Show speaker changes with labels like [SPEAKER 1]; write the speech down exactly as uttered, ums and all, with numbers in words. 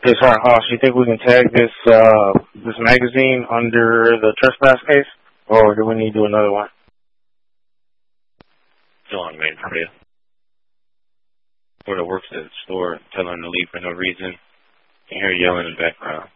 [SPEAKER 1] Yes, sir. Uh, so you think we can tag this uh, this magazine under the trespass case, or do we need to do another one?
[SPEAKER 2] Still on main for you. Florida works at the store, telling her to leave for no reason. You hear yelling in the background.